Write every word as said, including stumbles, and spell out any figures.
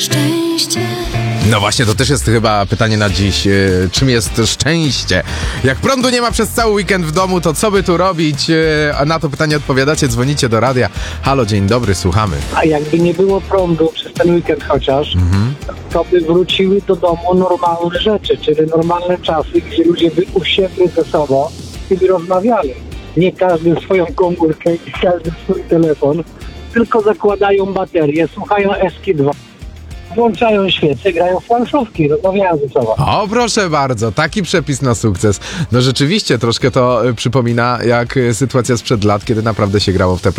szczęście. No właśnie, to też jest chyba pytanie na dziś. Yy, czym jest szczęście? Jak prądu nie ma przez cały weekend w domu, to co by tu robić? Yy, a na to pytanie odpowiadacie, dzwonicie do radia. Halo, dzień dobry, słuchamy. A jakby nie było prądu przez ten weekend chociaż, mhm. to by wróciły do domu normalne rzeczy, czyli normalne czasy, gdzie ludzie by usiedli ze sobą i by rozmawiali. Nie każdy swoją komórkę, nie każdy swój telefon, tylko zakładają baterie, słuchają S K dwa, włączają świece, grają w planszówki, rozmawiają ze sobą. O, proszę bardzo, taki przepis na sukces. No rzeczywiście, troszkę to y, przypomina jak y, sytuacja sprzed lat, kiedy naprawdę się grało w te